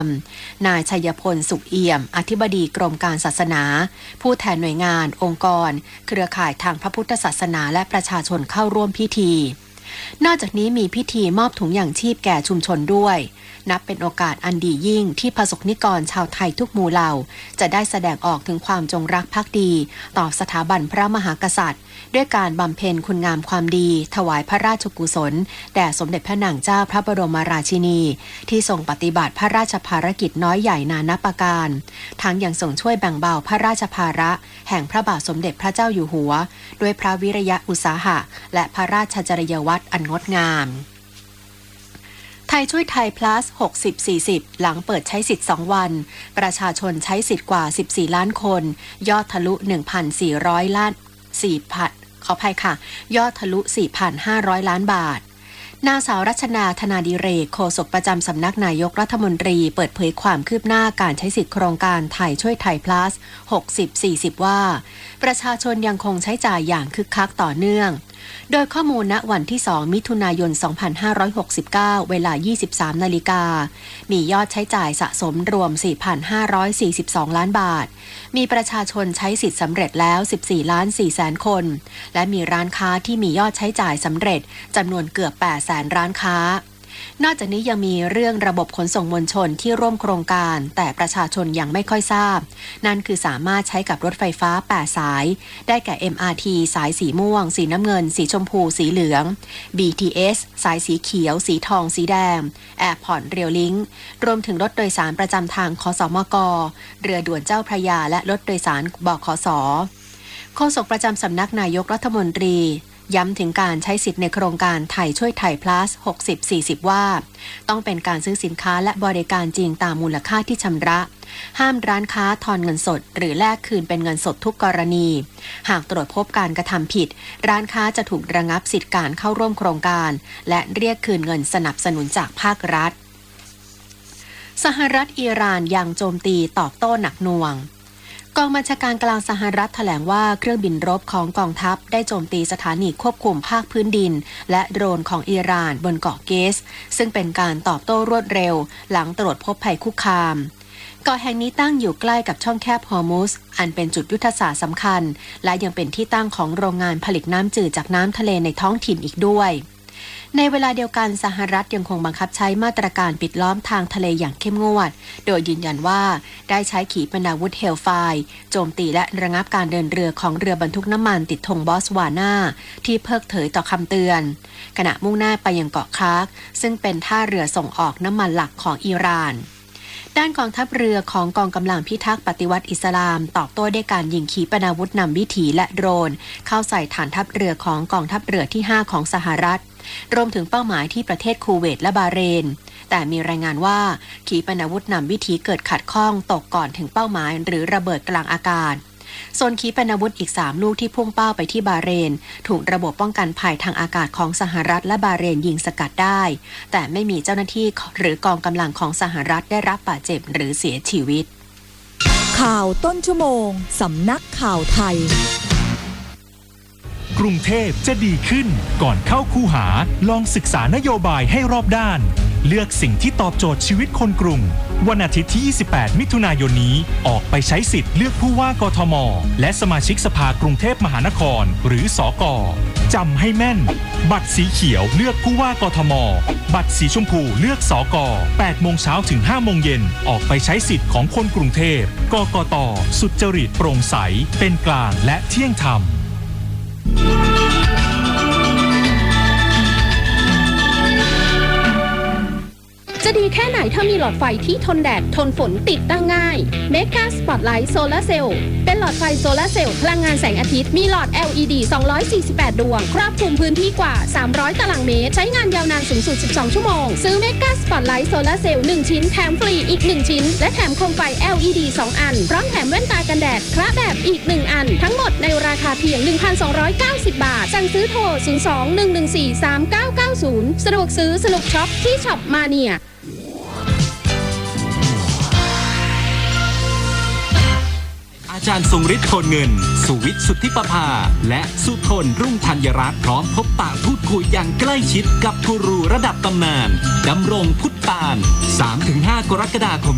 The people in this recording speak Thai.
นายชัยพลสุขเอี่ยมอธิบดีกรมการศาสนาผู้แทนหน่วยงานองค์กรเครือข่ายทางพระพุทธศาสนาและประชาชนเข้าร่วมพิธีนอกจากนี้มีพิธีมอบถุงยางชีพแก่ชุมชนด้วยนับเป็นโอกาสอันดียิ่งที่ประสบนิกรชาวไทยทุกหมู่เหล่าจะได้แสดงออกถึงความจงรักภักดีต่อสถาบันพระมหากษัตริย์ด้วยการบำเพ็ญคุณงามความดีถวายพระราชกุศลแด่สมเด็จพระนางเจ้าพระบรมราชินีที่ทรงปฏิบัติพระราชภารกิจน้อยใหญ่นานับประการทั้งยังทรงช่วยแบ่งเบาพระราชภาระแห่งพระบาทสมเด็จพระเจ้าอยู่หัวด้วยพระวิริยะอุตสาหะและพระราชจริยวัตรอันงดงามไทยช่วยไทย plus 60-40 หลังเปิดใช้สิทธิ์2วันประชาชนใช้สิทธิ์กว่า14ล้านคนยอดทะลุ 1,400 ล้าน4,000ขออภัยค่ะยอดทะลุ 4,500 ล้านบาทนางสาวรัชนาธนาดิเรกโฆษกประจำสำนักนายกรัฐมนตรีเปิดเผยความคืบหน้าการใช้สิทธิโครงการไทยช่วยไทย plus 60-40 ว่าประชาชนยังคงใช้จ่ายอย่างคึกคักต่อเนื่องโดยข้อมูลณวันที่2มิถุนายน2569เวลา 23 นาฬิกามียอดใช้จ่ายสะสมรวม 4,542 ล้านบาทมีประชาชนใช้สิทธิ์สำเร็จแล้ว 14 ล้าน 4 แสนคนและมีร้านค้าที่มียอดใช้จ่ายสำเร็จจำนวนเกือบ 8 แสนร้านค้านอกจากนี้ยังมีเรื่องระบบขนส่งมวลชนที่ร่วมโครงการแต่ประชาชนยังไม่ค่อยทราบนั่นคือสามารถใช้กับรถไฟฟ้า8สายได้แก่ MRT สายสีม่วงสีน้ำเงินสีชมพูสีเหลือง BTS สายสีเขียวสีทองสีแดง Airport Rail Link รวมถึงรถโดยสารประจำทางคสมกเรือด่วนเจ้าพระยาและรถโดยสารบขส.โฆษกประจำสำนักนายกรัฐมนตรีย้ำถึงการใช้สิทธิ์ในโครงการไทยช่วยไทย plus 60-40 ว่าต้องเป็นการซื้อสินค้าและบริการจริงตามมูลค่าที่ชำระห้ามร้านค้าทอนเงินสดหรือแลกคืนเป็นเงินสดทุกกรณีหากตรวจพบการกระทำผิดร้านค้าจะถูกระงับสิทธิการเข้าร่วมโครงการและเรียกคืนเงินสนับสนุนจากภาครัฐสหรัฐอิหร่านยังโจมตีตอบโต้หนักหน่วงกองบัญชาการกลางสหรัฐแถลงว่าเครื่องบินรบของกองทัพได้โจมตีสถานีควบคุมภาคพื้นดินและโดรนของอิหร่านบนเกาะเกสซึ่งเป็นการตอบโต้รวดเร็วหลังตรวจพบภัยคุกคามเกาะแห่งนี้ตั้งอยู่ใกล้กับช่องแคบฮอร์มุสอันเป็นจุดยุทธศาสตร์สำคัญและยังเป็นที่ตั้งของโรงงานผลิตน้ำจืดจากน้ำทะเลในท้องถิ่นอีกด้วยในเวลาเดียวกันสหรัฐยังคงบังคับใช้มาตรการปิดล้อมทางทะเลอย่างเข้มงวดโดยยืนยันว่าได้ใช้ขีปนาวุธเฮลไฟร์โจมตีและระงับการเดินเรือของเรือบรรทุกน้ำมันติดธงบอสวานาที่เพิกเฉยต่อคำเตือนขณะมุ่งหน้าไปยังเกาะคาร์กซึ่งเป็นท่าเรือส่งออกน้ำมันหลักของอิหร่านด้านกองทัพเรือของกองกำลังพิทักษ์ปฏิวัติอิสลามตอบโต้ด้วยการยิงขีปนาวุธนำวิถีและโดรนเข้าใส่ฐานทัพเรือของกองทัพเรือที่5ของสหรัฐรวมถึงเป้าหมายที่ประเทศคูเวตและบาห์เรนแต่มีรายงานว่าขีปนาวุธนำวิถีเกิดขัดข้องตกก่อนถึงเป้าหมายหรือระเบิดกลางอากาศส่วนขีปนาวุธอีก3ลูกที่พุ่งเป้าไปที่บาห์เรนถูกระบบป้องกันภัยทางอากาศของสหรัฐและบาห์เรนยิงสกัดได้แต่ไม่มีเจ้าหน้าที่หรือกองกำลังของสหรัฐได้รับบาดเจ็บหรือเสียชีวิตข่าวต้นชั่วโมงสำนักข่าวไทยกรุงเทพจะดีขึ้นก่อนเข้าคูหาลองศึกษานโยบายให้รอบด้านเลือกสิ่งที่ตอบโจทย์ชีวิตคนกรุงวันอาทิตย์ที่28มิถุนายนนี้ออกไปใช้สิทธิ์เลือกผู้ว่ากทมและสมาชิกสภากรุงเทพมหานครหรือสก.จำให้แม่นบัตรสีเขียวเลือกผู้ว่ากทมบัตรสีชมพูเลือกสก. 8 โมงเช้าถึง 5 โมงเย็นออกไปใช้สิทธิ์ของคนกรุงเทพกกต.สุจริตโปร่งใสเป็นกลางและเที่ยงธรรมจะดีแค่ไหนถ้ามีหลอดไฟที่ทนแดดทนฝนติดตั้งง่าย Mega Spotlight Solar Cell เป็นหลอดไฟโซลาร์เซลล์พลังงานแสงอาทิตย์มีหลอด LED 248 ดวงครอบคลุมพื้นที่กว่า300ตารางเมตรใช้งานยาวนานสูงสุด12ชั่วโมงซื้อ Mega Spotlight Solar Cell 1 ชิ้นแถมฟรีอีก1ชิ้นและแถมโคมไฟ LED 2 อันพร้อมแถมแว่นตากันแดดคละแบบอีก1อันทั้งหมดในราคาเพียง 1,290 บาทสั่งซื้อโทร 02-114-3990 สะดวกซื้อสนุกช็อปที่ช็อปมาเนียอาจารย์ทรงฤทธิ์โทนเงินสุวิทย์สุทธิประภาและสุทนรุ่งธัญรัตน์พร้อมพบปะพูดคุยอย่างใกล้ชิดกับกูรูระดับตำนานดำรงพุทธปาน 3-5 กรกฎาคม